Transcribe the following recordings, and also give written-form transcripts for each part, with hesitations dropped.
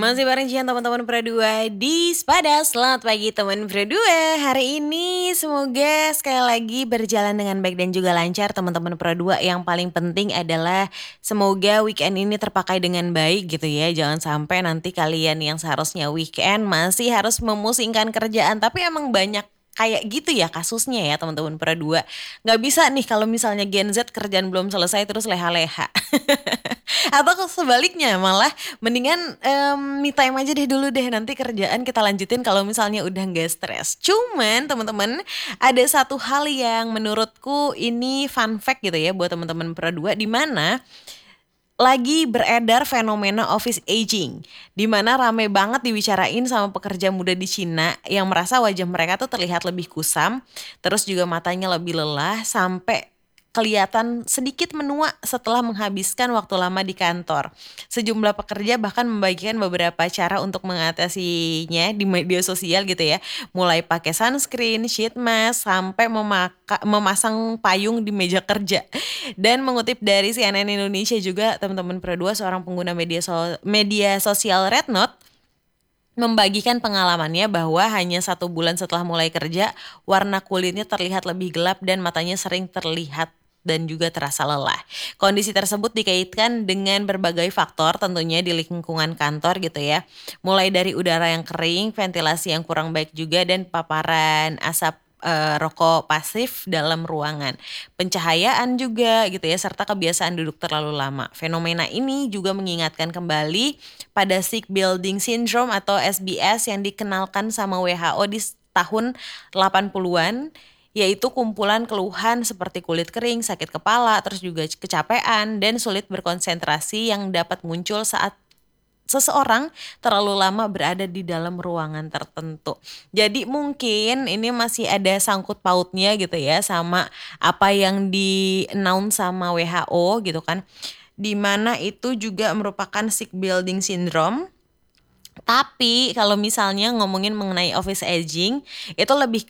Masih bareng Cian teman-teman Pro 2 di Spada. Selamat pagi teman Pro 2. Hari ini semoga sekali lagi berjalan dengan baik dan juga lancar teman-teman Pro 2. Yang paling penting adalah semoga weekend ini terpakai dengan baik gitu ya. Jangan sampai nanti kalian yang seharusnya weekend masih harus memusingkan kerjaan. Tapi emang banyak kayak gitu ya kasusnya ya teman-teman Pro 2. Nggak bisa nih kalau misalnya Gen Z kerjaan belum selesai terus leha-leha. Atau sebaliknya malah mendingan me time aja deh dulu deh, nanti kerjaan kita lanjutin kalau misalnya udah nggak stres. Cuman teman-teman, ada satu hal yang menurutku ini fun fact gitu ya buat teman-teman Pro 2, di mana lagi beredar fenomena office aging, di mana rame banget dibicarain sama pekerja muda di Cina yang merasa wajah mereka tuh terlihat lebih kusam, terus juga matanya lebih lelah sampai kelihatan sedikit menua setelah menghabiskan waktu lama di kantor. Sejumlah pekerja bahkan membagikan beberapa cara untuk mengatasinya di media sosial gitu ya. Mulai pakai sunscreen, sheet mask, sampai memasang payung di meja kerja. Dan mengutip dari CNN Indonesia juga, teman-teman Pro 2, seorang pengguna media sosial Red Note membagikan pengalamannya bahwa hanya 1 bulan setelah mulai kerja, warna kulitnya terlihat lebih gelap dan matanya sering terlihat dan juga terasa lelah. Kondisi tersebut dikaitkan dengan berbagai faktor tentunya di lingkungan kantor gitu ya. Mulai dari udara yang kering, ventilasi yang kurang baik juga, dan paparan asap rokok pasif dalam ruangan. Pencahayaan juga gitu ya, serta kebiasaan duduk terlalu lama. Fenomena ini juga mengingatkan kembali pada Sick Building Syndrome atau SBS yang dikenalkan sama WHO di tahun 80-an, yaitu kumpulan keluhan seperti kulit kering, sakit kepala, terus juga kecapean, dan sulit berkonsentrasi yang dapat muncul saat seseorang terlalu lama berada di dalam ruangan tertentu. Jadi mungkin ini masih ada sangkut pautnya gitu ya sama apa yang di-announce sama WHO gitu kan. Di mana itu juga merupakan sick building syndrome. Tapi kalau misalnya ngomongin mengenai office aging, itu lebih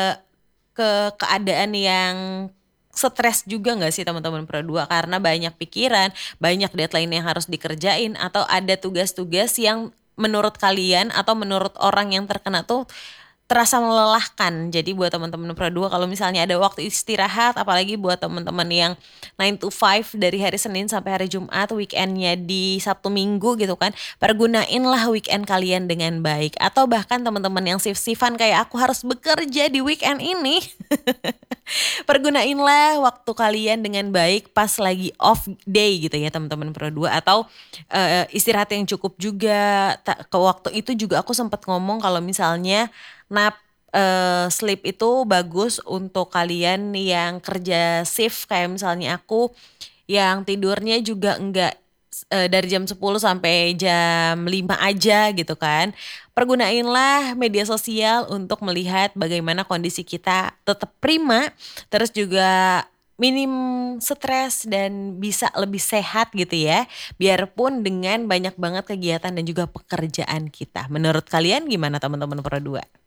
ke keadaan yang stres juga nggak sih teman-teman Pro 2, karena banyak pikiran, banyak deadline yang harus dikerjain, atau ada tugas-tugas yang menurut kalian atau menurut orang yang terkena tuh terasa melelahkan. Jadi buat teman-teman Pro 2, kalau misalnya ada waktu istirahat, apalagi buat teman-teman yang 9 to 5 dari hari Senin sampai hari Jumat, weekendnya di Sabtu Minggu gitu kan, pergunainlah weekend kalian dengan baik. Atau bahkan teman-teman yang shift-shiftan kayak aku harus bekerja di weekend ini, pergunainlah waktu kalian dengan baik pas lagi off day gitu ya teman-teman Pro 2, atau istirahat yang cukup juga. Ke waktu itu juga aku sempat ngomong kalau misalnya nap sleep itu bagus untuk kalian yang kerja shift kayak misalnya aku, yang tidurnya juga enggak dari jam 10 sampai jam 5 aja gitu kan. Pergunainlah media sosial untuk melihat bagaimana kondisi kita tetap prima, terus juga minim stres dan bisa lebih sehat gitu ya. Biarpun dengan banyak banget kegiatan dan juga pekerjaan kita. Menurut kalian gimana teman-teman Pro 2?